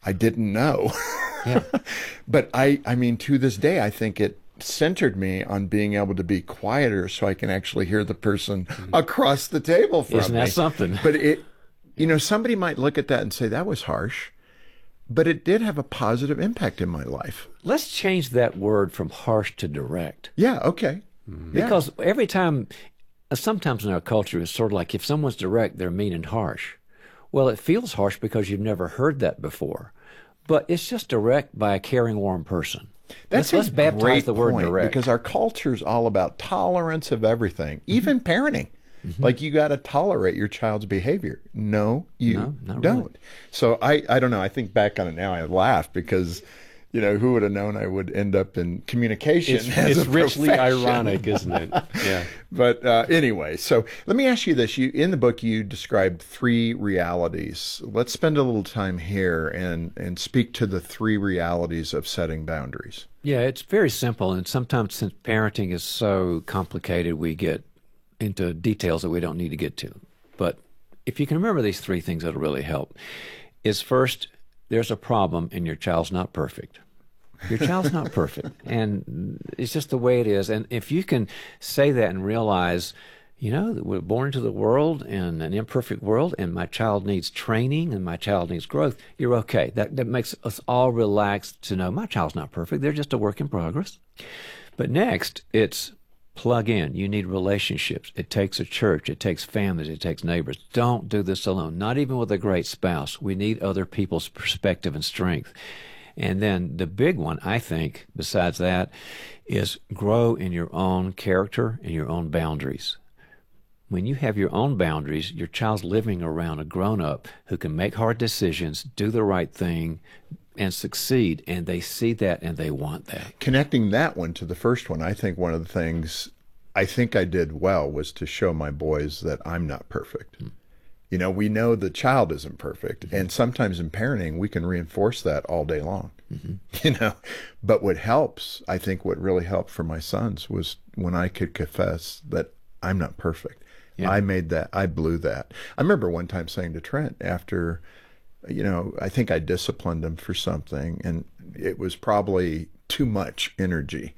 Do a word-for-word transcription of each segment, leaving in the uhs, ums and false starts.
I didn't know. Yeah. But I, I mean, to this day, I think it centered me on being able to be quieter so I can actually hear the person mm-hmm. across the table from Isn't me. that something? But it, you know, somebody might look at that and say that was harsh, but it did have a positive impact in my life. Let's change that word from harsh to direct. Yeah, okay. Mm-hmm. Because yeah. every time, sometimes in our culture, it's sort of like if someone's direct, they're mean and harsh. Well, it feels harsh because you've never heard that before. But it's just direct by a caring, warm person. That's let's, a let's baptize great the word point, direct. Because our culture is all about tolerance of everything, mm-hmm. even parenting. Mm-hmm. Like you got to tolerate your child's behavior. No, you no, don't. Really. So I, I don't know. I think back on it now, I laugh because, you know, who would have known I would end up in communication it's, as it's a richly profession. ironic, isn't it? Yeah. But uh, anyway, so let me ask you this. You in the book, you described three realities. Let's spend a little time here and, and speak to the three realities of setting boundaries. Yeah, it's very simple. And sometimes since parenting is so complicated, we get into details that we don't need to get to. But if you can remember these three things, that'll really help. Is first, there's a problem and your child's not perfect. Your child's not perfect. And it's just the way it is. And if you can say that and realize, you know, that we're born into the world in an imperfect world and my child needs training and my child needs growth, you're okay. That, that makes us all relaxed to know my child's not perfect. They're just a work in progress. But next, it's plug in. You need relationships. It takes a church. It takes families. It takes neighbors. Don't do this alone, not even with a great spouse. We need other people's perspective and strength. And then the big one, I think, besides that, is grow in your own character and your own boundaries. When you have your own boundaries, your child's living around a grown-up who can make hard decisions, do the right thing, and succeed, and they see that and they want that. Connecting that one to the first one, I think one of the things I think I did well was to show my boys that I'm not perfect. Mm. You know, we know the child isn't perfect, mm-hmm. and sometimes in parenting, we can reinforce that all day long, mm-hmm. you know. But what helps, I think what really helped for my sons was when I could confess that I'm not perfect. Yeah. I made that, I blew that. I remember one time saying to Trent after, you know, I think I disciplined him for something, and it was probably too much energy.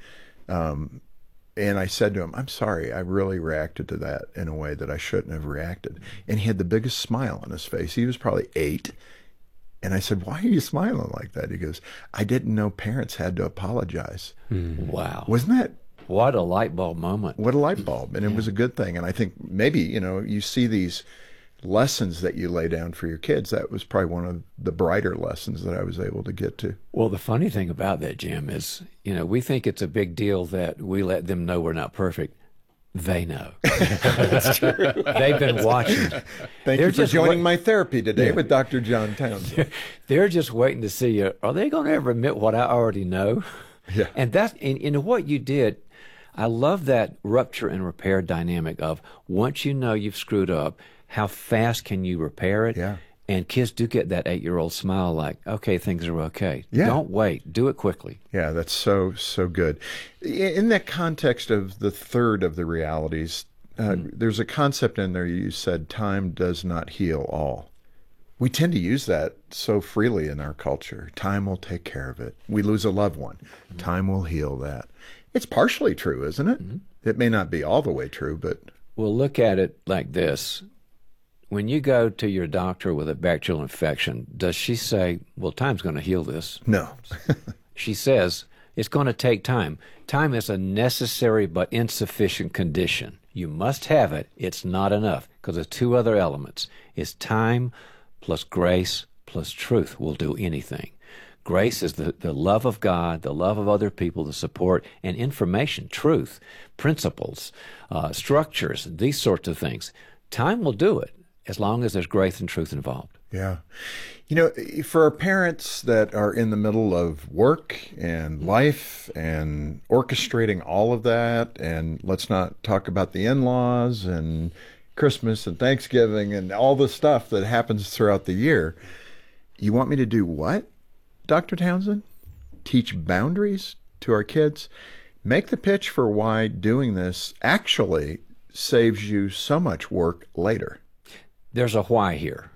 Um, and I said to him, I'm sorry, I really reacted to that in a way that I shouldn't have reacted. And he had the biggest smile on his face. He was probably eight. And I said, why are you smiling like that? He goes, I didn't know parents had to apologize. Mm. Wow. Wasn't that? What a light bulb moment. What a light bulb. And yeah. It was a good thing. And I think maybe, you know, you see these lessons that you lay down for your kids. That was probably one of the brighter lessons that I was able to get to. Well, the funny thing about that, Jim, is, you know, we think it's a big deal that we let them know we're not perfect. They know. That's true. They've been watching. Thank They're you for joining wa- my therapy today yeah. with Doctor John Townsend. They're, they're just waiting to see you. Are they going to ever admit what I already know? Yeah. And that's, and, and what you did, I love that rupture and repair dynamic of once you know you've screwed up, how fast can you repair it? Yeah. And kids do get that eight-year-old smile like, okay, things are okay. Yeah. Don't wait. Do it quickly. Yeah, that's so, so good. In that context of the third of the realities, uh, mm. there's a concept in there you said, time does not heal all. We tend to use that so freely in our culture. Time will take care of it. We lose a loved one. Mm. Time will heal that. It's partially true, isn't it? Mm-hmm. It may not be all the way true, but... Well, look at it like this. When you go to your doctor with a bacterial infection, does she say, well, time's going to heal this? No. She says, it's going to take time. Time is a necessary but insufficient condition. You must have it. It's not enough because there's two other elements. It's time plus grace plus truth will do anything. Grace is the, the love of God, the love of other people, the support, and information, truth, principles, uh, structures, these sorts of things. Time will do it as long as there's grace and truth involved. Yeah. You know, for our parents that are in the middle of work and life and orchestrating all of that, and let's not talk about the in-laws and Christmas and Thanksgiving and all the stuff that happens throughout the year, you want me to do what? Doctor Townsend, teach boundaries to our kids. Make the pitch for why doing this actually saves you so much work later. There's a why here.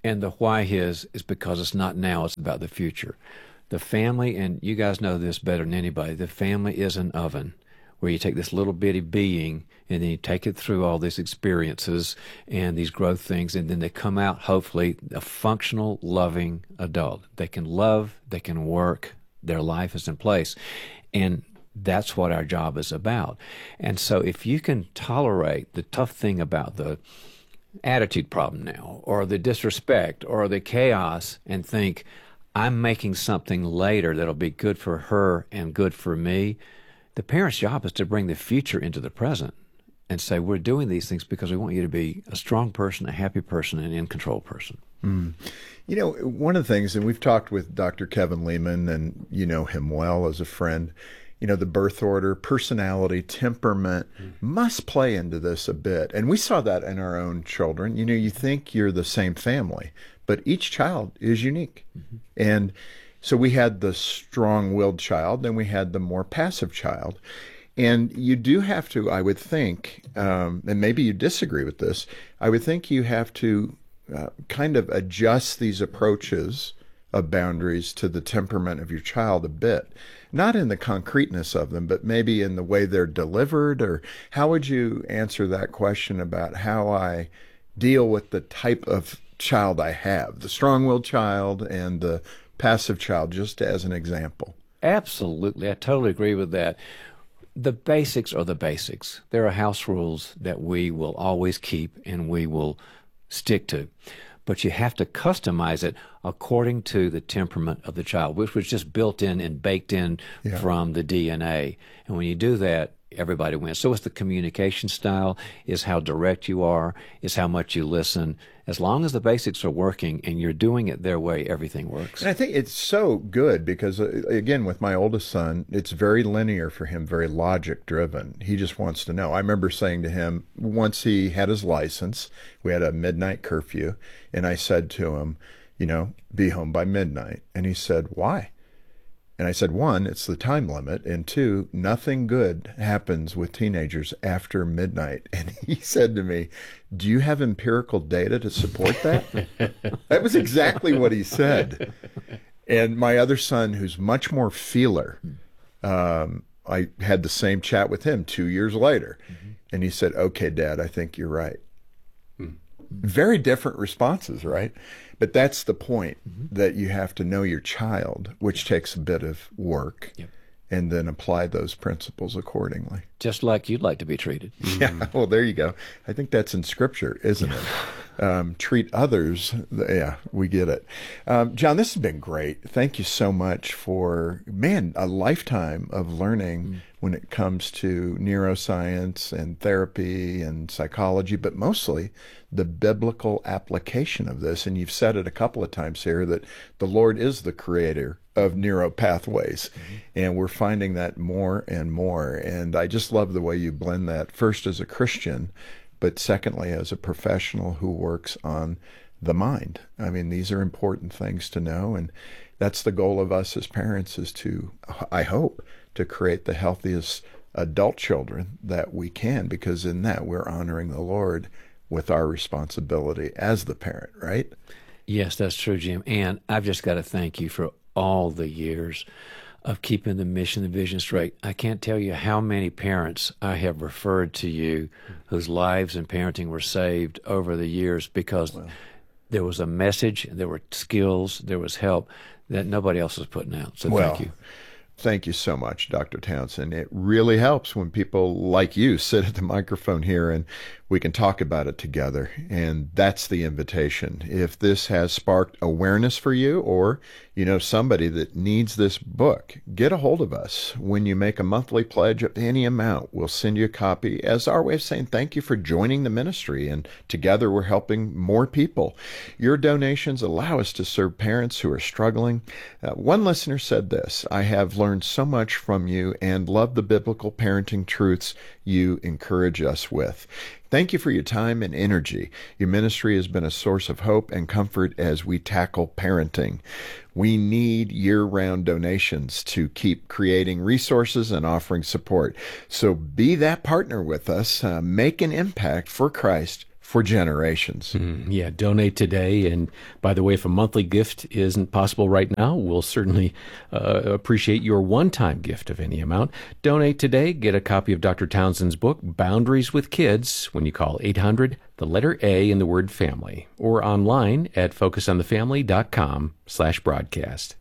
And the why is, is because it's not now, it's about the future. The family, and you guys know this better than anybody, the family is an oven where you take this little bitty being and then you take it through all these experiences and these growth things, and then they come out, hopefully, a functional, loving adult. They can love, they can work, their life is in place. And that's what our job is about. And so if you can tolerate the tough thing about the attitude problem now, or the disrespect, or the chaos, and think, I'm making something later that'll be good for her and good for me, the parent's job is to bring the future into the present and say, we're doing these things because we want you to be a strong person, a happy person, an in-control person. Mm. You know, one of the things, and we've talked with Doctor Kevin Lehman, and you know him well as a friend, you know, the birth order, personality, temperament mm. must play into this a bit. And we saw that in our own children. You know, you think you're the same family, but each child is unique. Mm-hmm. And so we had the strong-willed child, then we had the more passive child. And you do have to, I would think, um, and maybe you disagree with this, I would think you have to uh, kind of adjust these approaches of boundaries to the temperament of your child a bit. Not in the concreteness of them, but maybe in the way they're delivered. Or how would you answer that question about how I deal with the type of child I have, the strong-willed child and the passive child, just as an example? Absolutely. I totally agree with that. The basics are the basics. There are house rules that we will always keep and we will stick to. But you have to customize it according to the temperament of the child, which was just built in and baked in yeah. from the D N A. And when you do that, everybody wins. So it's the communication style, is how direct you are, is how much you listen. As long as the basics are working and you're doing it their way, everything works. And I think it's so good because, uh, again, with my oldest son, it's very linear for him, very logic-driven. He just wants to know. I remember saying to him, once he had his license, we had a midnight curfew, and I said to him, you know, be home by midnight. And he said, why? And I said, one, it's the time limit, and two, nothing good happens with teenagers after midnight. And he said to me, do you have empirical data to support that? That was exactly what he said. And my other son, who's much more feeler, um, I had the same chat with him two years later. Mm-hmm. And he said, okay, Dad, I think you're right. Mm-hmm. Very different responses, right? But that's the point, mm-hmm. that you have to know your child, which takes a bit of work, yep. and then apply those principles accordingly. Just like you'd like to be treated. Yeah, well, there you go. I think that's in Scripture, isn't it? Um, treat others. Yeah, we get it. Um, John, this has been great. Thank you so much for, man, a lifetime of learning mm. when it comes to neuroscience and therapy and psychology, but mostly the biblical application of this. And you've said it a couple of times here that the Lord is the creator of neuro pathways. Mm-hmm. And we're finding that more and more. And I just love the way you blend that, first as a Christian, but secondly as a professional who works on the mind. I mean, these are important things to know. And that's the goal of us as parents, is to, I hope, to create the healthiest adult children that we can, because in that we're honoring the Lord with our responsibility as the parent, right? Yes, that's true, Jim. And I've just got to thank you for all the years of keeping the mission and vision straight. I can't tell you how many parents I have referred to you whose lives and parenting were saved over the years because wow. there was a message, there were skills, there was help that nobody else was putting out. So well, thank you. Thank you so much, Doctor Townsend. It really helps when people like you sit at the microphone here and we can talk about it together. And that's the invitation. If this has sparked awareness for you, or you know somebody that needs this book, get a hold of us. When you make a monthly pledge of any amount, we'll send you a copy as our way of saying thank you for joining the ministry. And together we're helping more people. Your donations allow us to serve parents who are struggling. Uh, one listener said this: I have learned so much from you and love the biblical parenting truths you encourage us with. Thank you for your time and energy. Your ministry has been a source of hope and comfort as we tackle parenting. We need year-round donations to keep creating resources and offering support. So be that partner with us. Uh, make an impact for Christ for generations. Mm, yeah, donate today. And by the way, if a monthly gift isn't possible right now, we'll certainly uh, appreciate your one-time gift of any amount. Donate today. Get a copy of Doctor Townsend's book, Boundaries with Kids, when you call eight hundred, the letter A in the word family, or online at focusonthefamily.com slash broadcast.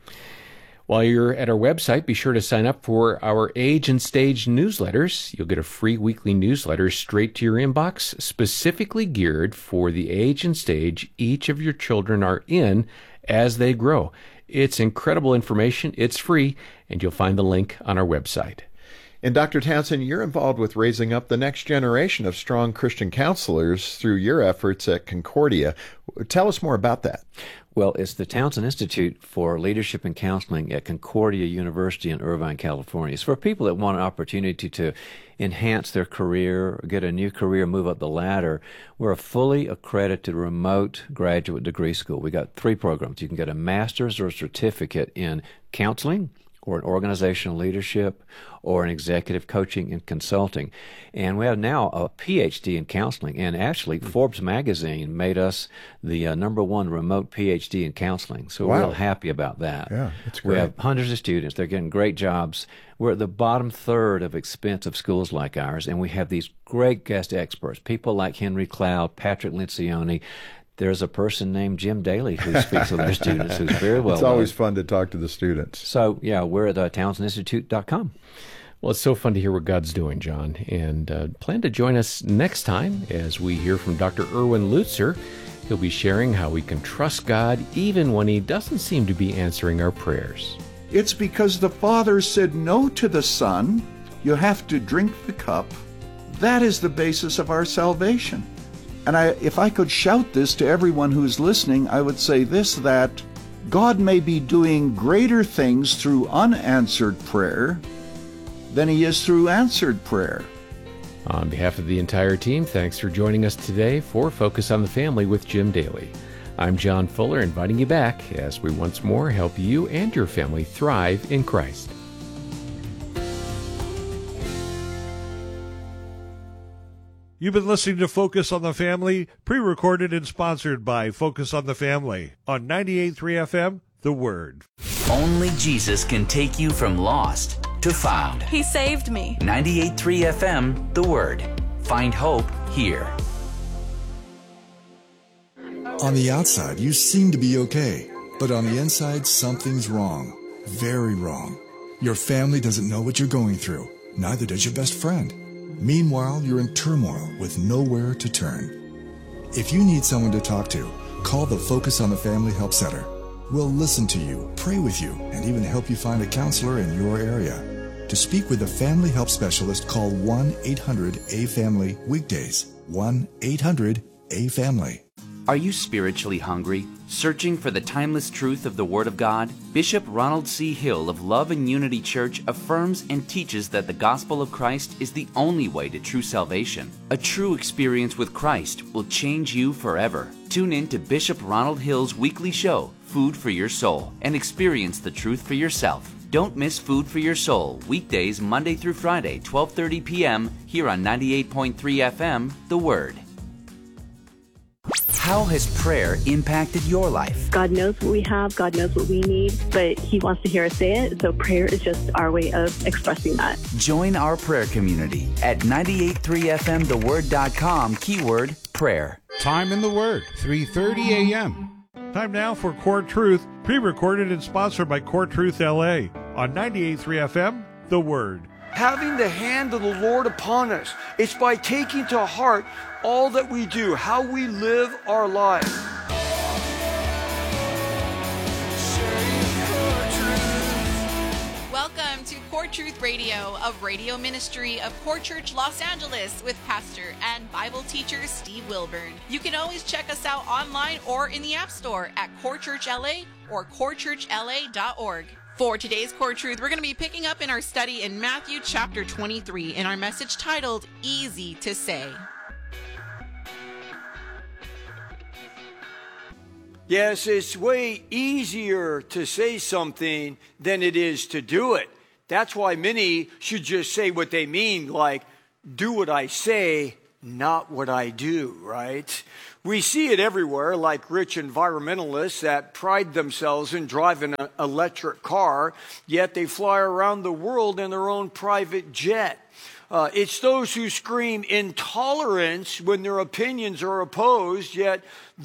While you're at our website, be sure to sign up for our Age and Stage newsletters. You'll get a free weekly newsletter straight to your inbox, specifically geared for the age and stage each of your children are in as they grow. It's incredible information. It's free, and you'll find the link on our website. And Doctor Townsend, you're involved with raising up the next generation of strong Christian counselors through your efforts at Concordia. Tell us more about that. Well, it's the Townsend Institute for Leadership and Counseling at Concordia University in Irvine, California. It's for people that want an opportunity to enhance their career, get a new career, move up the ladder. We're a fully accredited remote graduate degree school. We got three programs. You can get a master's or a certificate in counseling, or in organizational leadership, or in executive coaching and consulting. And we have now a P H D in counseling. And actually, Forbes magazine made us the uh, number one remote P H D in counseling. So we're Wow. real happy about that. Yeah, that's great. We have hundreds of students. They're getting great jobs. We're at the bottom third of expensive schools like ours, and we have these great guest experts, people like Henry Cloud, Patrick Lencioni. There's a person named Jim Daly who speaks with their students who's very well It's always known. fun to talk to the students. So, yeah, we're at uh, townsend institute dot com. Well, it's so fun to hear what God's doing, John. And uh, plan to join us next time as we hear from Doctor Erwin Lutzer. He'll be sharing how we can trust God even when He doesn't seem to be answering our prayers. It's because the Father said no to the Son. You have to drink the cup. That is the basis of our salvation. And I, if I could shout this to everyone who's listening, I would say this, that God may be doing greater things through unanswered prayer than He is through answered prayer. On behalf of the entire team, thanks for joining us today for Focus on the Family with Jim Daly. I'm John Fuller, inviting you back as we once more help you and your family thrive in Christ. You've been listening to Focus on the Family, pre-recorded and sponsored by Focus on the Family on ninety-eight point three F M, The Word. Only Jesus can take you from lost to found. He saved me. ninety-eight point three F M, The Word. Find hope here. On the outside, you seem to be okay, but on the inside, something's wrong. Very wrong. Your family doesn't know what you're going through. Neither does your best friend. Meanwhile, you're in turmoil with nowhere to turn. If you need someone to talk to, call the Focus on the Family Help Center. We'll listen to you, pray with you, and even help you find a counselor in your area. To speak with a family help specialist, call one eight hundred A family weekdays. one eight hundred A family. Are you spiritually hungry, searching for the timeless truth of the Word of God? Bishop Ronald C. Hill of Love and Unity Church affirms and teaches that the gospel of Christ is the only way to true salvation. A true experience with Christ will change you forever. Tune in to Bishop Ronald Hill's weekly show, Food for Your Soul, and experience the truth for yourself. Don't miss Food for Your Soul, weekdays Monday through Friday, twelve thirty p.m. here on ninety-eight point three F M, The Word. How has prayer impacted your life? God knows what we have, God knows what we need, but He wants to hear us say it, so prayer is just our way of expressing that. Join our prayer community at ninety-eight point three F M the word dot com, keyword prayer. Time in the Word, three thirty a.m. Time now for Core Truth, pre-recorded and sponsored by Core Truth L A on ninety-eight point three F M, The Word. Having the hand of the Lord upon us. It's by taking to heart all that we do, how we live our lives. Welcome to Core Truth Radio, a radio ministry of Core Church Los Angeles with pastor and Bible teacher Steve Wilburn. You can always check us out online or in the App Store at Core Church L A or core church L A dot org. For today's Core Truth, we're going to be picking up in our study in Matthew chapter twenty-three in our message titled, Easy to Say. Yes, it's way easier to say something than it is to do it. That's why many should just say what they mean, like, do what I say, not what I do, right? We see it everywhere, like rich environmentalists that pride themselves in driving an electric car, yet they fly around the world in their own private jet. Uh, it's those who scream intolerance when their opinions are opposed, yet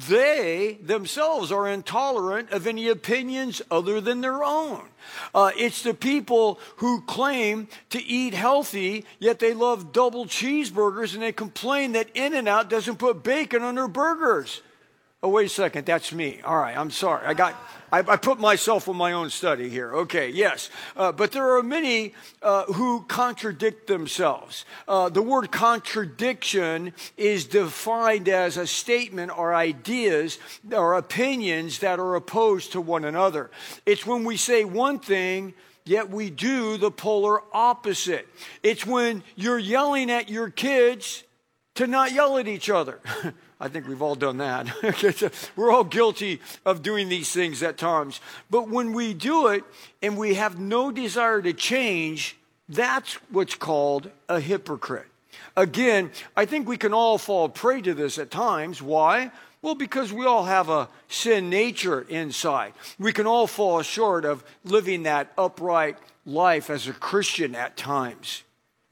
they themselves are intolerant of any opinions other than their own. Uh, it's the people who claim to eat healthy, yet they love double cheeseburgers, and they complain that In-N-Out doesn't put bacon on their burgers. Oh, wait a second, that's me. All right, I'm sorry. I got, I, I put myself in my own study here. Okay, yes. Uh, but there are many uh, who contradict themselves. Uh, the word contradiction is defined as a statement or ideas or opinions that are opposed to one another. It's when we say one thing, yet we do the polar opposite. It's when you're yelling at your kids to not yell at each other. I think we've all done that. We're all guilty of doing these things at times. But when we do it and we have no desire to change, that's what's called a hypocrite. Again, I think we can all fall prey to this at times. Why? Well, because we all have a sin nature inside. We can all fall short of living that upright life as a Christian at times.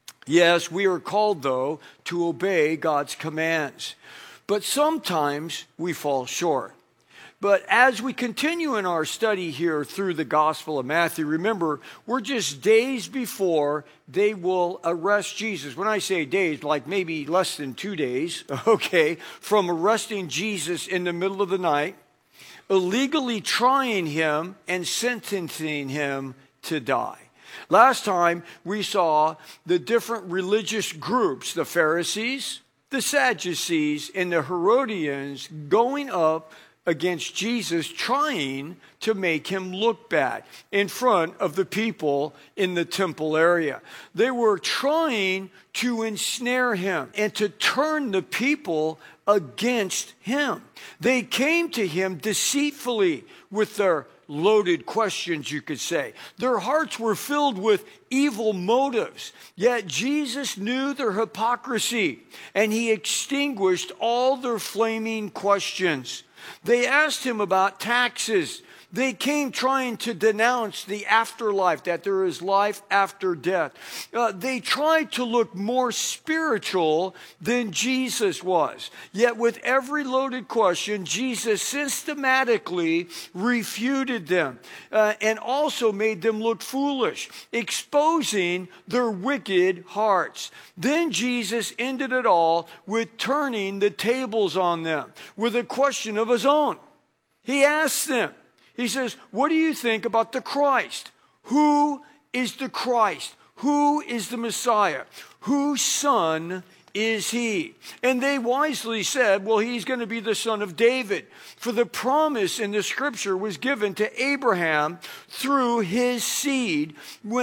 Yes, we are called, though, to obey God's commands. But sometimes we fall short. But as we continue in our study here through the Gospel of Matthew, remember, we're just days before they will arrest Jesus. When I say days, like maybe less than two days, okay, from arresting Jesus in the middle of the night, illegally trying him and sentencing him to die. Last time we saw the different religious groups, the Pharisees, the Sadducees, and the Herodians going up against Jesus, trying to make him look bad in front of the people in the temple area. They were trying to ensnare him and to turn the people against him. They came to him deceitfully with their loaded questions, you could say. Their hearts were filled with evil motives, yet Jesus knew their hypocrisy, and he extinguished all their flaming questions. They asked him about taxes. They came trying to denounce the afterlife, that there is life after death. Uh, they tried to look more spiritual than Jesus was. Yet with every loaded question, Jesus systematically refuted them uh, and also made them look foolish, exposing their wicked hearts. Then Jesus ended it all with turning the tables on them with a question of his own. He asked them, he says, what do you think about the Christ? Who is the Christ? Who is the Messiah? Whose son is he? And they wisely said, well, he's going to be the son of David. For the promise in the scripture was given to Abraham through his seed,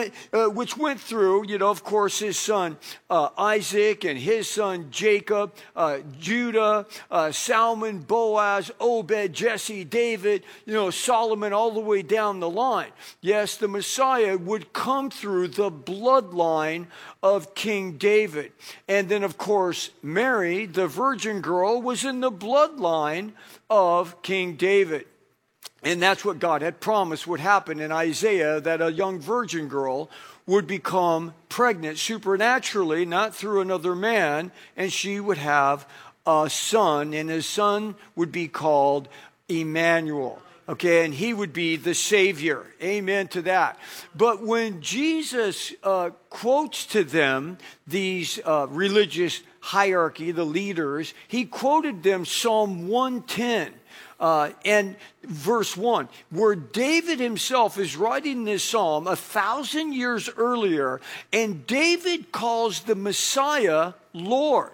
which went through, you know, of course, his son uh, Isaac and his son Jacob, uh, Judah, uh, Salmon, Boaz, Obed, Jesse, David, you know, Solomon, all the way down the line. Yes, the Messiah would come through the bloodline of King David. And then, of course, Mary, the virgin girl, was in the bloodline of King David. And that's what God had promised would happen in Isaiah, that a young virgin girl would become pregnant supernaturally, not through another man, and she would have a son, and his son would be called Emmanuel. Okay, and he would be the Savior. Amen to that. But when Jesus uh, quotes to them these uh, religious hierarchy, the leaders, he quoted them Psalm one ten. Uh, and verse one, where David himself is writing this psalm a thousand years earlier, and David calls the Messiah Lord.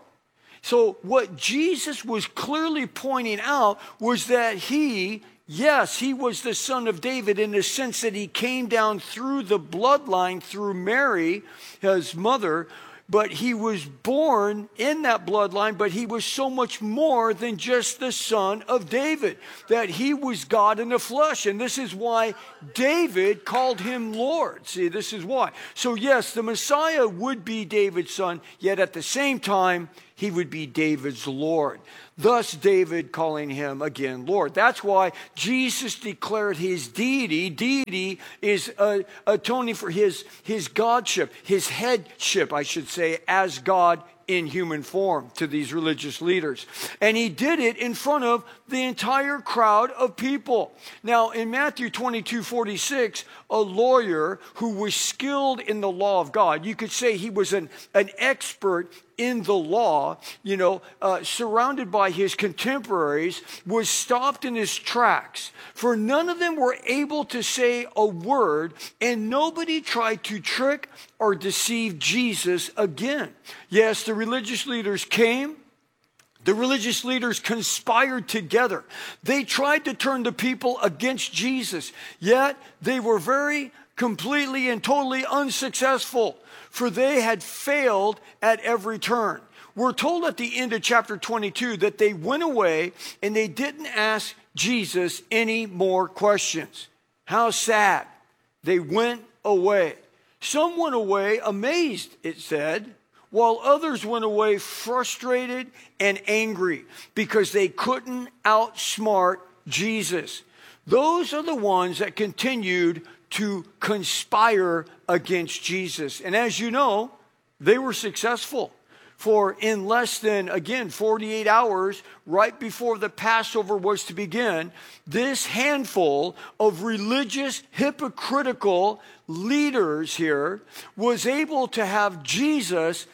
So what Jesus was clearly pointing out was that he, yes, he was the son of David in the sense that he came down through the bloodline, through Mary, his mother, but he was born in that bloodline, but he was so much more than just the son of David, that he was God in the flesh. And this is why David called him Lord. See, this is why. So yes, the Messiah would be David's son, yet at the same time, he would be David's Lord. Thus, David calling him again Lord. That's why Jesus declared his deity. Deity is uh, atoning for his, his godship, his headship, I should say, as God in human form to these religious leaders. And he did it in front of the entire crowd of people. Now, in Matthew twenty-two forty-six, a lawyer who was skilled in the law of God, you could say he was an, an expert in the law, you know, uh, surrounded by his contemporaries, was stopped in his tracks. For none of them were able to say a word, and nobody tried to trick or deceive Jesus again. Yes, the religious leaders came. The religious leaders conspired together. They tried to turn the people against Jesus, yet they were very completely and totally unsuccessful, for they had failed at every turn. We're told at the end of chapter twenty-two that they went away and they didn't ask Jesus any more questions. How sad. They went away. Some went away amazed, it said, while others went away frustrated and angry because they couldn't outsmart Jesus. Those are the ones that continued to conspire against Jesus. And as you know, they were successful. For in less than, again, forty-eight hours, right before the Passover was to begin, this handful of religious, hypocritical leaders here was able to have Jesus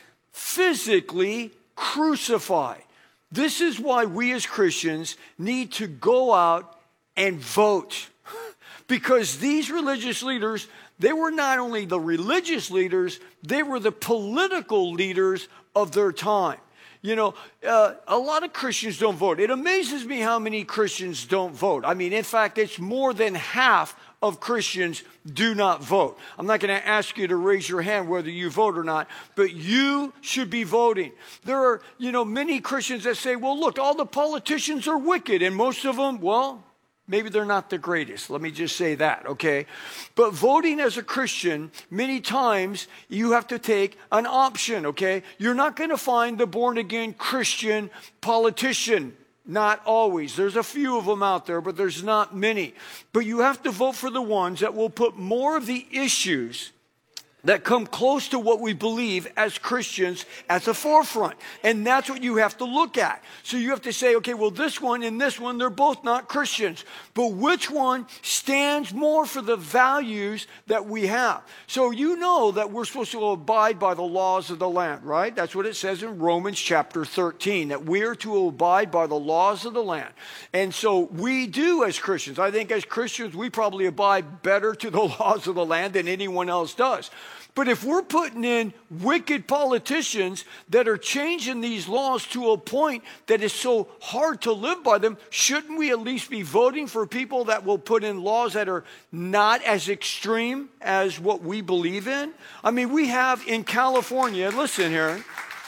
physically crucified. This is why we as Christians need to go out and vote. Because these religious leaders, they were not only the religious leaders, they were the political leaders of their time. You know, uh, a lot of Christians don't vote. It amazes me how many Christians don't vote. I mean, in fact, it's more than half of Christians do not vote. I'm not going to ask you to raise your hand whether you vote or not, but you should be voting. There are, you know, many Christians that say, well, look, all the politicians are wicked, and most of them, well, maybe they're not the greatest. Let me just say that, okay? But voting as a Christian, many times you have to take an option, okay? You're not going to find the born-again Christian politician. Not always. There's a few of them out there, but there's not many. But you have to vote for the ones that will put more of the issues that come close to what we believe as Christians at the forefront. And that's what you have to look at. So you have to say, okay, well, this one and this one, they're both not Christians. But which one stands more for the values that we have? So you know that we're supposed to abide by the laws of the land, right? That's what it says in Romans chapter thirteen, that we are to abide by the laws of the land. And so we do as Christians. I think as Christians, we probably abide better to the laws of the land than anyone else does. But if we're putting in wicked politicians that are changing these laws to a point that is so hard to live by them, shouldn't we at least be voting for people that will put in laws that are not as extreme as what we believe in? I mean, we have in California, listen here,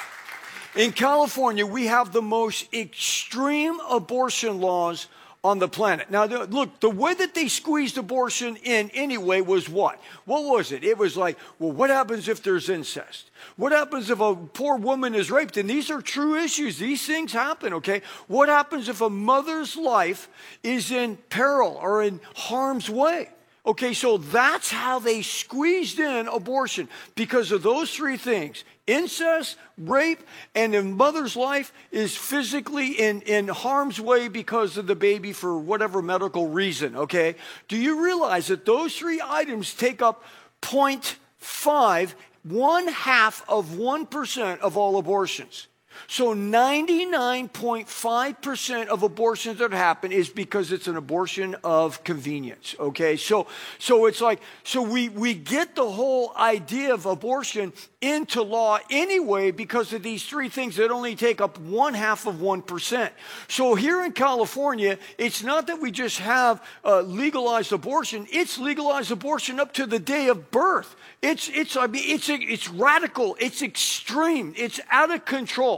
in California, we have the most extreme abortion laws on the planet. Now, the, look, the way that they squeezed abortion in anyway was what? What was it? It was like, well, what happens if there's incest? What happens if a poor woman is raped? And these are true issues. These things happen, okay? What happens if a mother's life is in peril or in harm's way? Okay, so that's how they squeezed in abortion, because of those three things: incest, rape, and the mother's life is physically in, in harm's way because of the baby for whatever medical reason, okay? Do you realize that those three items take up zero point five, one half of one percent of all abortions? So ninety-nine point five percent of abortions that happen is because it's an abortion of convenience, okay? So so it's like, so we, we get the whole idea of abortion into law anyway because of these three things that only take up one half of one percent. So here in California, it's not that we just have uh, legalized abortion, it's legalized abortion up to the day of birth. It's, it's, I mean, it's, it's radical, it's extreme, it's out of control.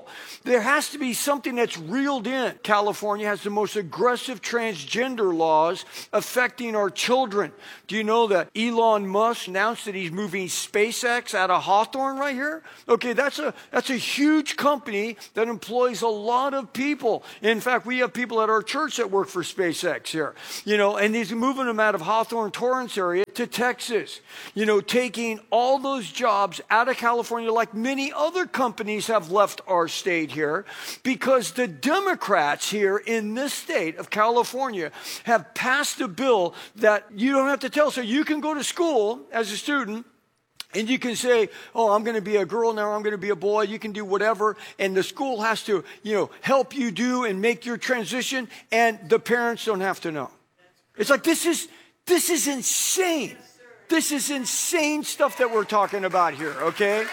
people. There has to be something that's reeled in. California has the most aggressive transgender laws affecting our children. Do you know that Elon Musk announced that he's moving SpaceX out of Hawthorne right here? Okay, that's a that's a huge company that employs a lot of people. In fact, we have people at our church that work for SpaceX here. You know, and he's moving them out of Hawthorne, Torrance area to Texas. You know, taking all those jobs out of California, like many other companies have left our state here, because the Democrats here in this state of California have passed a bill that you don't have to tell. So you can go to school as a student, and you can say, oh, I'm going to be a girl now, I'm going to be a boy. You can do whatever. And the school has to, you know, help you do and make your transition. And the parents don't have to know. It's like, this is, this is insane. This is insane stuff that we're talking about here, okay?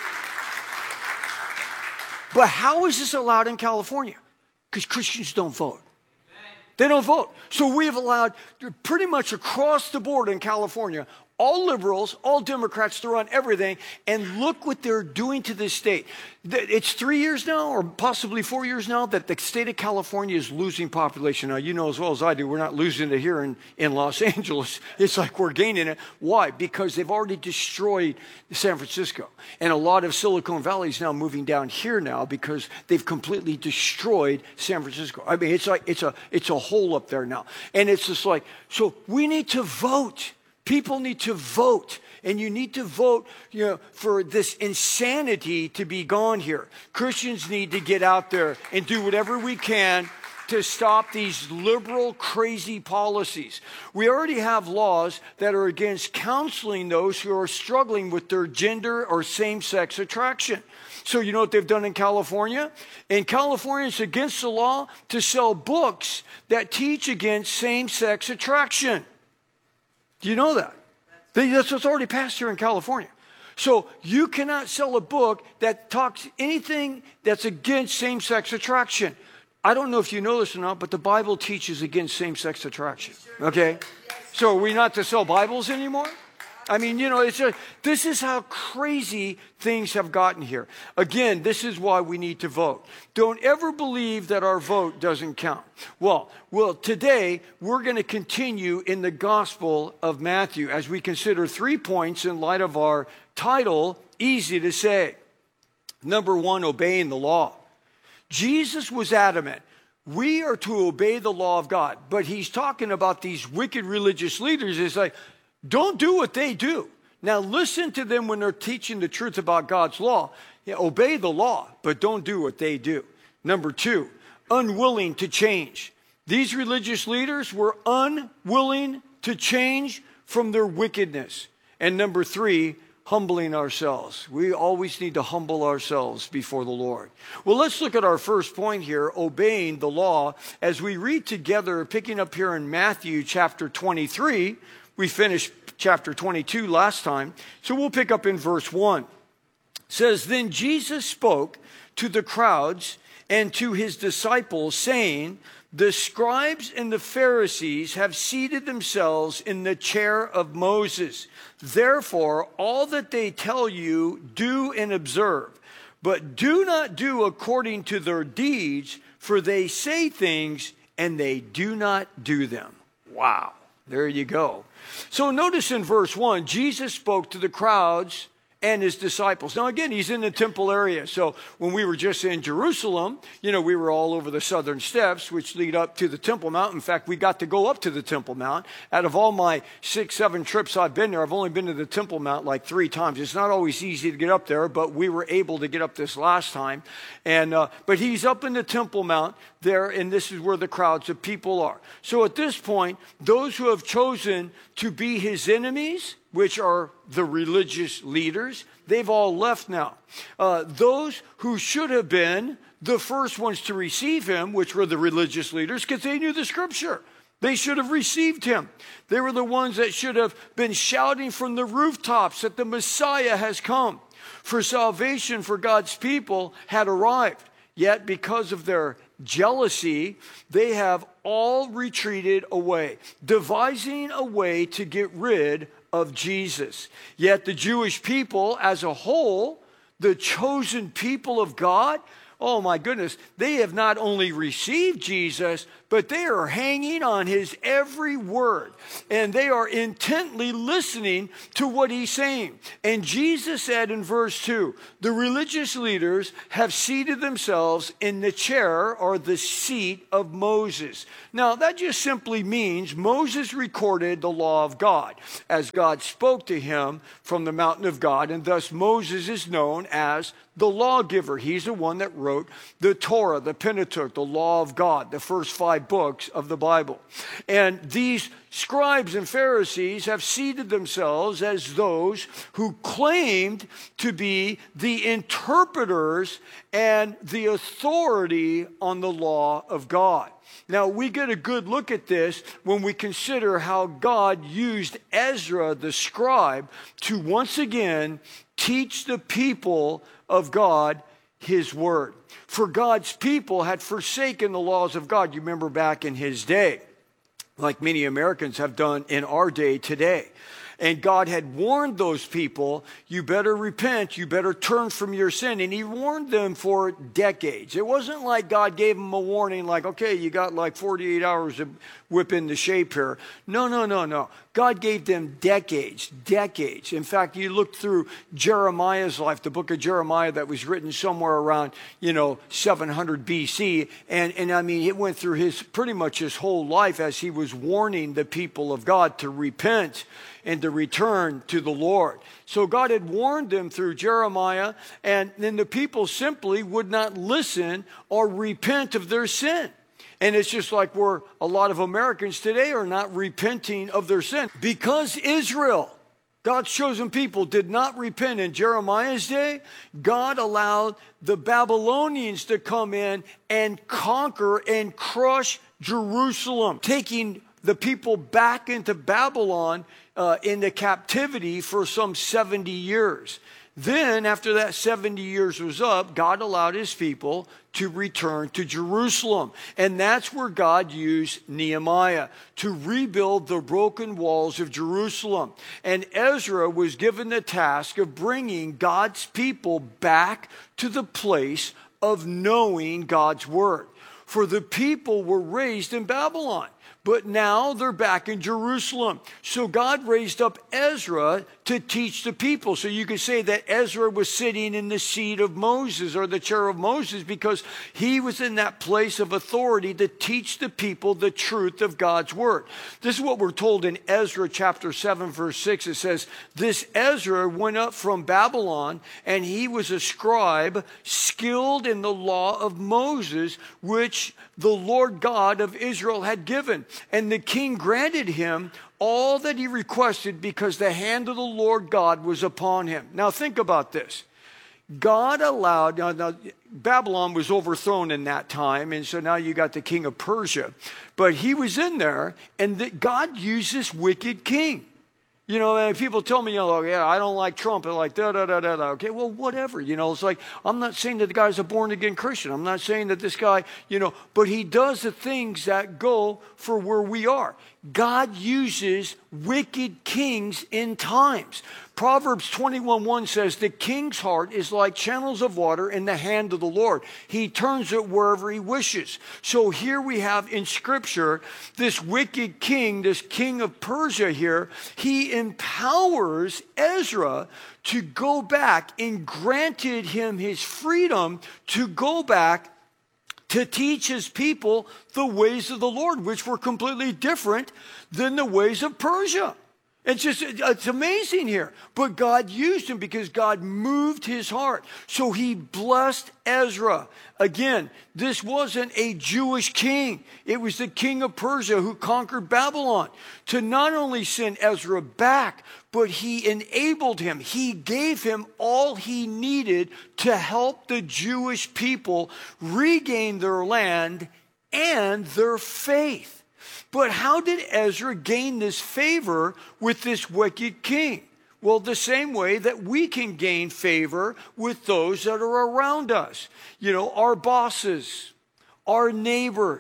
But how is this allowed in California? Because Christians don't vote. They don't vote. So we have allowed pretty much across the board in California, all liberals, all Democrats to run everything, and look what they're doing to this state. It's three years now, or possibly four years now, that the state of California is losing population. Now, you know as well as I do, we're not losing it here in, in Los Angeles. It's like we're gaining it. Why? Because they've already destroyed San Francisco. And a lot of Silicon Valley is now moving down here now because they've completely destroyed San Francisco. I mean, it's like it's a, it's a hole up there now. And it's just like, so we need to vote. People need to vote, and you need to vote, you know, for this insanity to be gone here. Christians need to get out there and do whatever we can to stop these liberal, crazy policies. We already have laws that are against counseling those who are struggling with their gender or same-sex attraction. So you know what they've done in California? In California, it's against the law to sell books that teach against same-sex attraction. Do you know that? That's what's already passed here in California. So you cannot sell a book that talks anything that's against same-sex attraction. I don't know if you know this or not, but the Bible teaches against same-sex attraction. Okay? So are we not to sell Bibles anymore? I mean, you know, it's a, this is how crazy things have gotten here. Again, this is why we need to vote. Don't ever believe that our vote doesn't count. Well, well, today we're going to continue in the Gospel of Matthew as we consider three points in light of our title, Easy to Say. Number one, obeying the law. Jesus was adamant. We are to obey the law of God. But he's talking about these wicked religious leaders. It's like, don't do what they do. Now listen to them when they're teaching the truth about God's law. Yeah, obey the law, but don't do what they do. Number two, unwilling to change. These religious leaders were unwilling to change from their wickedness. And number three, humbling ourselves. We always need to humble ourselves before the Lord. Well, let's look at our first point here, obeying the law, as we read together, picking up here in Matthew chapter twenty-three. We finished chapter twenty-two last time, so we'll pick up in verse one. It says, Then Jesus spoke to the crowds and to his disciples, saying, The scribes and the Pharisees have seated themselves in the chair of Moses. Therefore, all that they tell you, do and observe. But do not do according to their deeds, for they say things and they do not do them. Wow, there you go. So notice in verse one, Jesus spoke to the crowds and his disciples. Now again, he's in the temple area. So when we were just in Jerusalem, you know, we were all over the southern steps, which lead up to the Temple Mount. In fact, we got to go up to the Temple Mount. Out of all my six, seven trips I've been there, I've only been to the Temple Mount like three times. It's not always easy to get up there, but we were able to get up this last time. And uh, but he's up in the Temple Mount there, and this is where the crowds of people are. So at this point, those who have chosen to be his enemies, which are the religious leaders, they've all left now. Uh, those who should have been the first ones to receive him, which were the religious leaders, because they knew the scripture. They should have received him. They were the ones that should have been shouting from the rooftops that the Messiah has come. For salvation for God's people had arrived. Yet because of their jealousy, they have all retreated away, devising a way to get rid of Jesus. Yet the Jewish people as a whole, the chosen people of God, oh my goodness, they have not only received Jesus, but they are hanging on his every word. And they are intently listening to what he's saying. And Jesus said in verse two, the religious leaders have seated themselves in the chair or the seat of Moses. Now, that just simply means Moses recorded the law of God as God spoke to him from the mountain of God. And thus Moses is known as the lawgiver. He's the one that wrote the Torah, the Pentateuch, the law of God, the first five books of the Bible. And these scribes and Pharisees have seated themselves as those who claimed to be the interpreters and the authority on the law of God. Now, we get a good look at this when we consider how God used Ezra the scribe to once again teach the people of God his word. For God's people had forsaken the laws of God. You remember back in his day, like many Americans have done in our day today. And God had warned those people, you better repent, you better turn from your sin. And he warned them for decades. It wasn't like God gave them a warning like, okay, you got like forty-eight hours to whip into shape here. No, no, no, no. God gave them decades, decades. In fact, you look through Jeremiah's life, the book of Jeremiah that was written somewhere around, you know, seven hundred B C. And, and I mean, it went through his pretty much his whole life as he was warning the people of God to repent and to return to the Lord. So God had warned them through Jeremiah, and then the people simply would not listen or repent of their sin. And it's just like where a lot of Americans today are not repenting of their sin. Because Israel, God's chosen people, did not repent in Jeremiah's day, God allowed the Babylonians to come in and conquer and crush Jerusalem, taking the people back into Babylon uh, into captivity for some seventy years. Then, after that seventy years was up, God allowed his people to return to Jerusalem. And that's where God used Nehemiah to rebuild the broken walls of Jerusalem. And Ezra was given the task of bringing God's people back to the place of knowing God's word. For the people were raised in Babylon, but now they're back in Jerusalem. So God raised up Ezra to teach the people. So you could say that Ezra was sitting in the seat of Moses or the chair of Moses because he was in that place of authority to teach the people the truth of God's word. This is what we're told in Ezra chapter seven, verse six. It says, this Ezra went up from Babylon, and he was a scribe skilled in the law of Moses, which the Lord God of Israel had given. And the king granted him all that he requested because the hand of the Lord God was upon him. Now think about this. God allowed, now, now Babylon was overthrown in that time, and so now you got the king of Persia. But he was in there, and the, God used this wicked king. You know, and people tell me, you know, yeah, I don't like Trump, and like, da, da, da, da, da. Okay, well, whatever. You know, it's like, I'm not saying that the guy's a born-again Christian. I'm not saying that this guy, you know, but he does the things that go for where we are. God uses wicked kings in times. Proverbs twenty-one one says, the king's heart is like channels of water in the hand of the Lord. He turns it wherever he wishes. So here we have in Scripture, this wicked king, this king of Persia here, he empowers Ezra to go back and granted him his freedom to go back to teach his people the ways of the Lord, which were completely different than the ways of Persia. It's just, it's amazing here. But God used him because God moved his heart. So he blessed Ezra. Again, this wasn't a Jewish king. It was the king of Persia who conquered Babylon to not only send Ezra back, but he enabled him. He gave him all he needed to help the Jewish people regain their land and their faith. But how did Ezra gain this favor with this wicked king? Well, the same way that we can gain favor with those that are around us. You know, our bosses, our neighbors.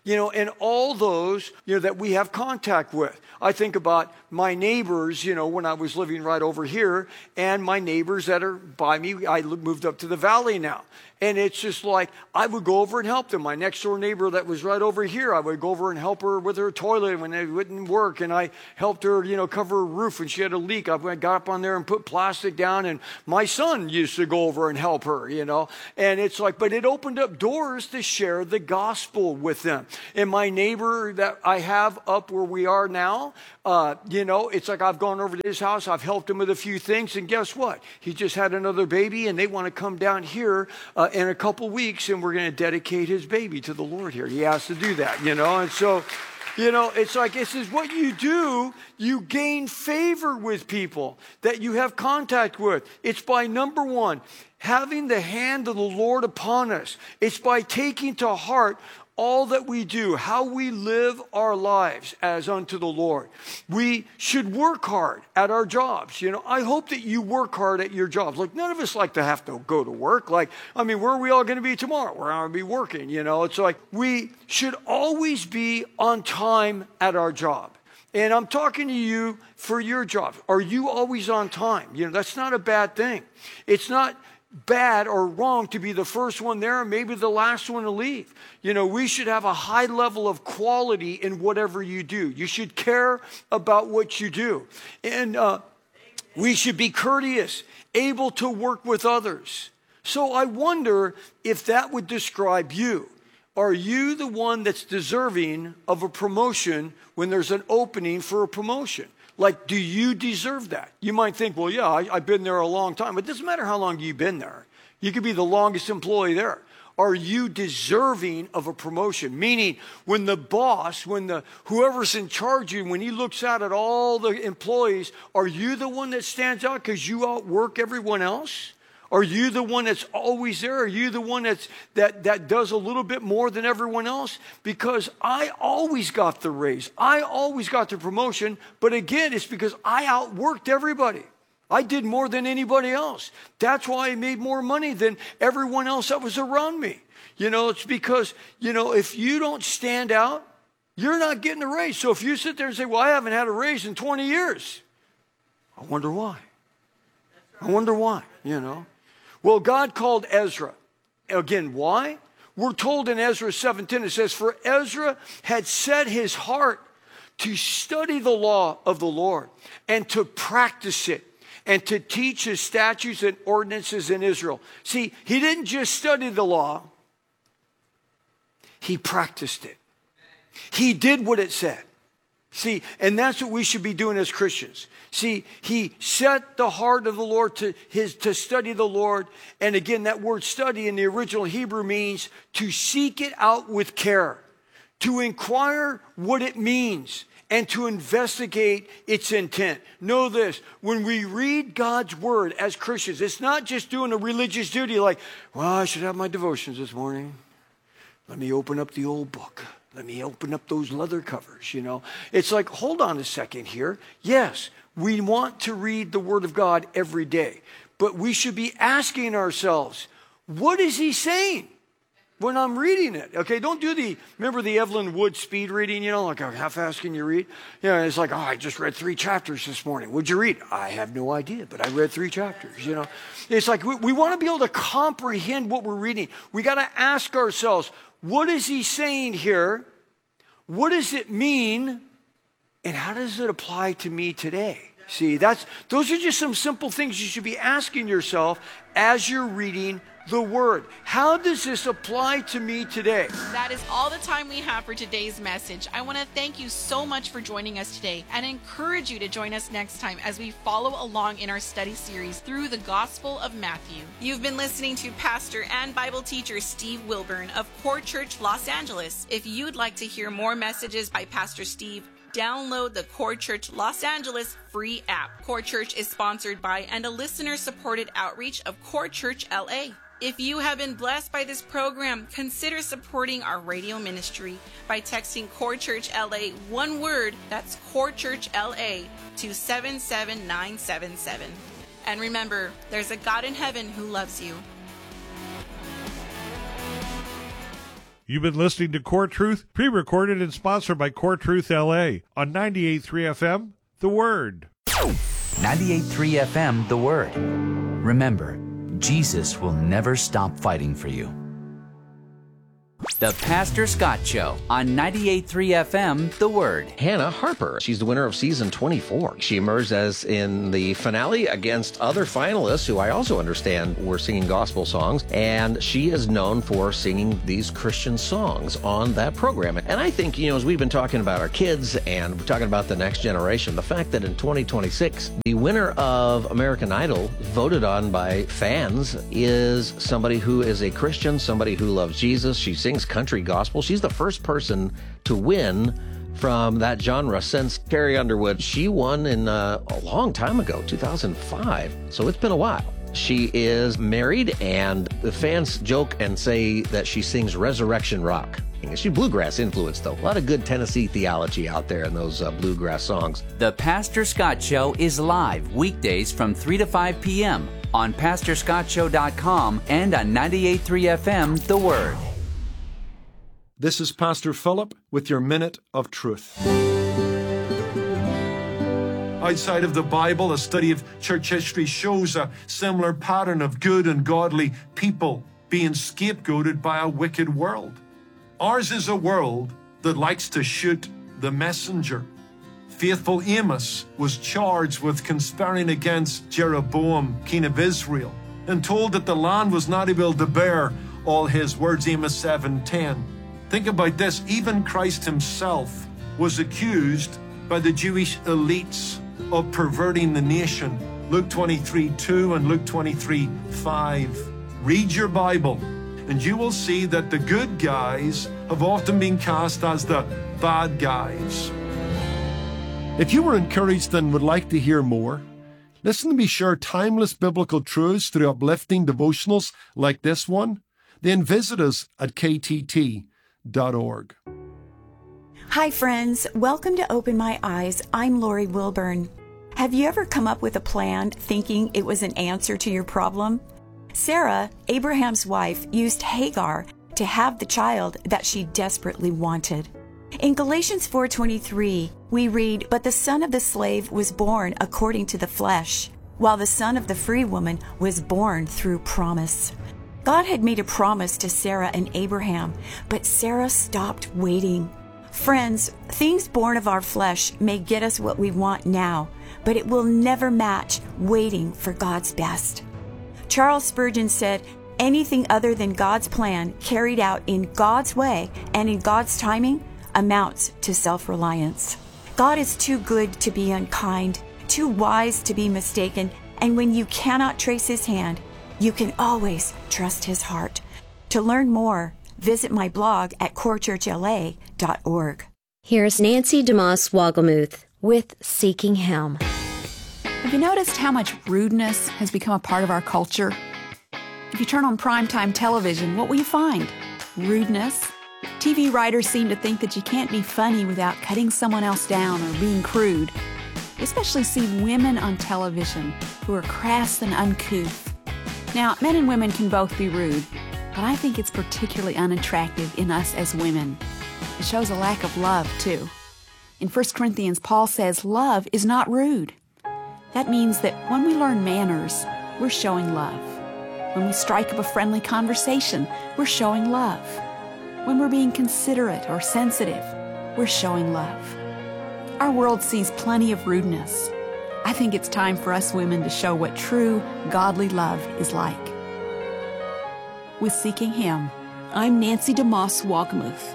you know, and all those, you know, that we have contact with. I think about my neighbors, you know, when I was living right over here, and my neighbors that are by me. I moved up to the valley now. And it's just like, I would go over and help them. My next door neighbor that was right over here, I would go over and help her with her toilet when it wouldn't work. And I helped her, you know, cover her roof when she had a leak. I got up on there and put plastic down. And my son used to go over and help her, you know. And it's like, but it opened up doors to share the gospel with them. And my neighbor that I have up where we are now, uh, you know, it's like I've gone over to his house. I've helped him with a few things. And guess what? He just had another baby, and they want to come down here uh, in a couple weeks, and we're going to dedicate his baby to the Lord here. He has to do that, you know. And so, you know, it's like, this is what you do. You gain favor with people that you have contact with. It's by, number one, having the hand of the Lord upon us. It's by taking to heart all that we do, how we live our lives as unto the Lord. We should work hard at our jobs. You know, I hope that you work hard at your jobs. Like, none of us like to have to go to work. Like, I mean, where are we all going to be tomorrow? We're going to be working, you know. It's like, we should always be on time at our job. And I'm talking to you for your job. Are you always on time? You know, that's not a bad thing. It's not bad or wrong to be the first one there and maybe the last one to leave. You know, we should have a high level of quality in whatever you do. You should care about what you do. And uh, we should be courteous, able to work with others. So I wonder if that would describe you. Are you the one that's deserving of a promotion when there's an opening for a promotion? Like, do you deserve that? You might think, well, yeah, I, I've been there a long time. But it doesn't matter how long you've been there. You could be the longest employee there. Are you deserving of a promotion? Meaning, when the boss, when the whoever's in charge of you, when he looks out at all the employees, are you the one that stands out because you outwork everyone else? Are you the one that's always there? Are you the one that's, that, that does a little bit more than everyone else? Because I always got the raise. I always got the promotion. But again, it's because I outworked everybody. I did more than anybody else. That's why I made more money than everyone else that was around me. You know, it's because, you know, if you don't stand out, you're not getting a raise. So if you sit there and say, well, I haven't had a raise in twenty years. I wonder why. I wonder why, you know. Well, God called Ezra. Again, why? We're told in Ezra seventeen, it says, for Ezra had set his heart to study the law of the Lord and to practice it and to teach his statutes and ordinances in Israel. See, he didn't just study the law. He practiced it. He did what it said. See, and that's what we should be doing as Christians. See, he set the heart of the Lord to his to study the Lord. And again, that word study in the original Hebrew means to seek it out with care, to inquire what it means, and to investigate its intent. Know this, when we read God's word as Christians, it's not just doing a religious duty like, well, I should have my devotions this morning. Let me open up the old book. Let me open up those leather covers, you know. It's like, hold on a second here. Yes, we want to read the Word of God every day. But we should be asking ourselves, what is he saying when I'm reading it? Okay, don't do the, remember the Evelyn Wood speed reading, you know, like how fast can you read? You know, it's like, oh, I just read three chapters this morning. What'd you read? I have no idea, but I read three chapters, you know. It's like we, we want to be able to comprehend what we're reading. We got to ask ourselves, what is he saying here? What does it mean? And how does it apply to me today? See, that's those are just some simple things you should be asking yourself as you're reading the Word. How does this apply to me today? That is all the time we have for today's message. I want to thank you so much for joining us today and encourage you to join us next time as we follow along in our study series through the Gospel of Matthew. You've been listening to Pastor and Bible teacher Steve Wilburn of Core Church Los Angeles. If you'd like to hear more messages by Pastor Steve, download the Core Church Los Angeles free app. Core Church is sponsored by and a listener-supported outreach of Core Church L A. If you have been blessed by this program, consider supporting our radio ministry by texting Core Church L A, one word, that's Core Church L A, to seven seven nine seven seven. And remember, there's a God in heaven who loves you. You've been listening to Core Truth, pre-recorded and sponsored by Core Truth L A on ninety-eight point three F M, The Word. ninety-eight point three F M, The Word. Remember, Jesus will never stop fighting for you. The Pastor Scott Show on ninety-eight point three F M, The Word. Hannah Harper. She's the winner of season twenty-four. She emerged as in the finale against other finalists who I also understand were singing gospel songs. And she is known for singing these Christian songs on that program. And I think, you know, as we've been talking about our kids and we're talking about the next generation, the fact that in twenty twenty-six, the winner of American Idol, voted on by fans, is somebody who is a Christian, somebody who loves Jesus. She sings country gospel. She's the first person to win from that genre since Carrie Underwood. She won in uh, a long time ago, two thousand five. So it's been a while. She is married, and the fans joke and say that she sings resurrection rock. She's bluegrass influenced, though. A lot of good Tennessee theology out there in those uh, bluegrass songs. The Pastor Scott Show is live weekdays from three to five p.m. on pastor scott show dot com and on ninety-eight point three F M, The Word. This is Pastor Philip with your Minute of Truth. Outside of the Bible, a study of church history shows a similar pattern of good and godly people being scapegoated by a wicked world. Ours is a world that likes to shoot the messenger. Faithful Amos was charged with conspiring against Jeroboam, king of Israel, and told that the land was not able to bear all his words, Amos seven ten. Think about this, even Christ himself was accused by the Jewish elites of perverting the nation. Luke twenty-three two and Luke twenty-three five. Read your Bible and you will see that the good guys have often been cast as the bad guys. If you were encouraged and would like to hear more, listen to me share timeless biblical truths through uplifting devotionals like this one, then visit us at k t t dot org. Hi friends, welcome to Open My Eyes. I'm Lori Wilburn. Have you ever come up with a plan thinking it was an answer to your problem? Sarah, Abraham's wife, used Hagar to have the child that she desperately wanted. In Galatians four twenty-three, we read, "But the son of the slave was born according to the flesh, while the son of the free woman was born through promise." God had made a promise to Sarah and Abraham, but Sarah stopped waiting. Friends, things born of our flesh may get us what we want now, but it will never match waiting for God's best. Charles Spurgeon said, "Anything other than God's plan carried out in God's way and in God's timing amounts to self-reliance." God is too good to be unkind, too wise to be mistaken, and when you cannot trace his hand, you can always trust his heart. To learn more, visit my blog at core church l a dot org. Here's Nancy DeMoss Wogelmuth with Seeking Him. Have you noticed how much rudeness has become a part of our culture? If you turn on primetime television, what will you find? Rudeness. T V writers seem to think that you can't be funny without cutting someone else down or being crude. We especially see women on television who are crass and uncouth. Now, men and women can both be rude, but I think it's particularly unattractive in us as women. It shows a lack of love, too. In First Corinthians, Paul says love is not rude. That means that when we learn manners, we're showing love. When we strike up a friendly conversation, we're showing love. When we're being considerate or sensitive, we're showing love. Our world sees plenty of rudeness. I think it's time for us women to show what true, godly love is like. With Seeking Him, I'm Nancy DeMoss Wogelmuth.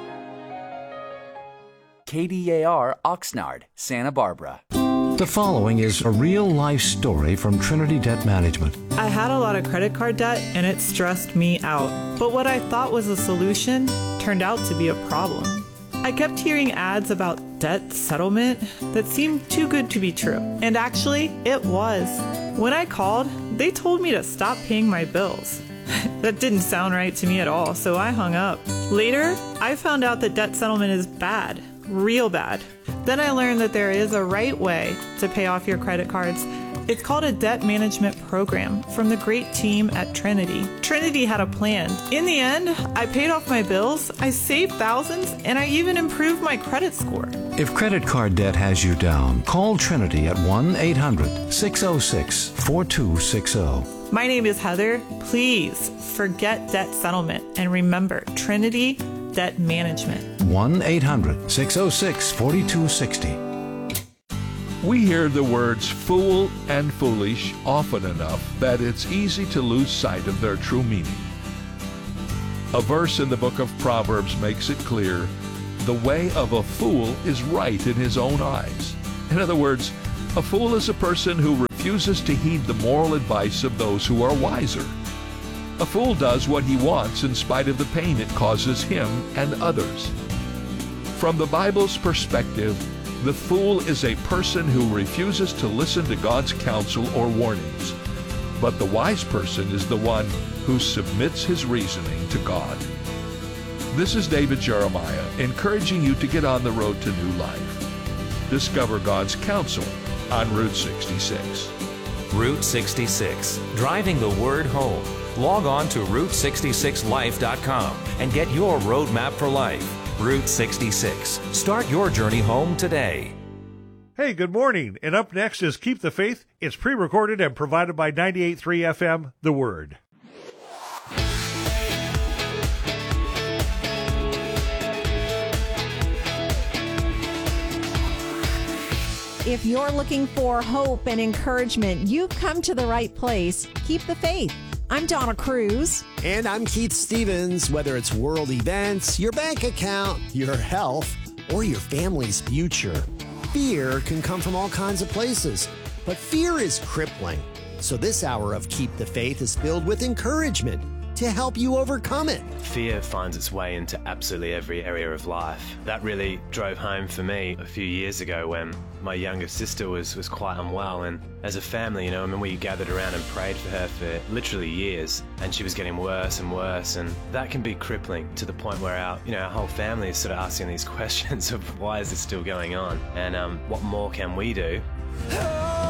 K D A R Oxnard, Santa Barbara. The following is a real-life story from Trinity Debt Management. I had a lot of credit card debt, and it stressed me out. But what I thought was a solution turned out to be a problem. I kept hearing ads about debt settlement that seemed too good to be true. And actually, it was. When I called, they told me to stop paying my bills. That didn't sound right to me at all, so I hung up. Later, I found out that debt settlement is bad, real bad. Then I learned that there is a right way to pay off your credit cards It's called a debt management program from the great team at Trinity. Trinity had a plan. In the end, I paid off my bills, I saved thousands, and I even improved my credit score. If credit card debt has you down, call Trinity at one eight hundred, six oh six, four two six oh. My name is Heather. Please forget debt settlement and remember Trinity Debt Management. one eight hundred, six oh six, four two six oh. We hear the words fool and foolish often enough that it's easy to lose sight of their true meaning. A verse in the book of Proverbs makes it clear, the way of a fool is right in his own eyes. In other words, a fool is a person who refuses to heed the moral advice of those who are wiser. A fool does what he wants in spite of the pain it causes him and others. From the Bible's perspective, the fool is a person who refuses to listen to God's counsel or warnings. But the wise person is the one who submits his reasoning to God. This is David Jeremiah, encouraging you to get on the road to new life. Discover God's counsel on Route sixty-six. Route sixty-six, driving the word home. Log on to route sixty-six life dot com and get your roadmap for life. Route sixty-six. Start your journey home today. Hey, good morning. And up next is Keep the Faith. It's pre-recorded and provided by ninety-eight point three F M, The Word. If you're looking for hope and encouragement, you've come to the right place. Keep the Faith. I'm Donna Cruz. And I'm Keith Stevens. Whether it's world events, your bank account, your health, or your family's future, fear can come from all kinds of places. But fear is crippling. So this hour of Keep the Faith is filled with encouragement to help you overcome it. Fear finds its way into absolutely every area of life. That really drove home for me a few years ago when my younger sister was, was quite unwell, and as a family, you know, I mean, we gathered around and prayed for her for literally years, and she was getting worse and worse, and that can be crippling to the point where our, you know, our whole family is sort of asking these questions of why is this still going on, and um, what more can we do?